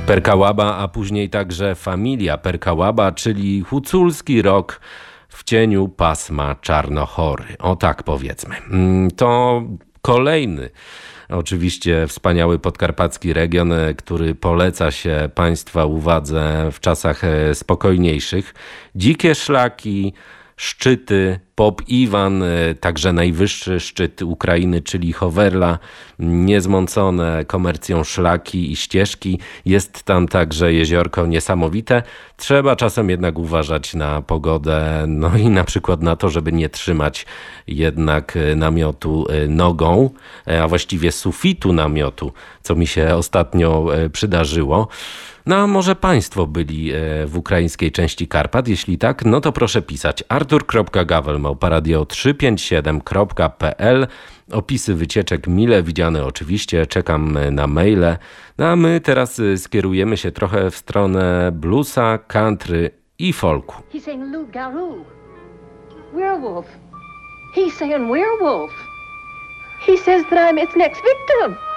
Perkałaba, a później także Familia Perkałaba, czyli huculski rock w cieniu pasma Czarnochory. O tak powiedzmy. To kolejny oczywiście wspaniały podkarpacki region, który poleca się Państwa uwadze w czasach spokojniejszych. Dzikie szlaki, szczyty, Pop Iwan, także najwyższy szczyt Ukrainy, czyli Hoverla, niezmącone komercją szlaki i ścieżki. Jest tam także jeziorko niesamowite. Trzeba czasem jednak uważać na pogodę, no i na przykład na to, żeby nie trzymać jednak namiotu nogą, a właściwie sufitu namiotu, co mi się ostatnio przydarzyło. No a może Państwo byli w ukraińskiej części Karpat? Jeśli tak, no to proszę pisać artur.gawel@radio357.pl. Opisy wycieczek mile widziane oczywiście, czekam na maile. No a my teraz skierujemy się trochę w stronę bluesa, country i folku. He's saying loup-garou. Werewolf. He's saying werewolf. He says that I'm its next victim.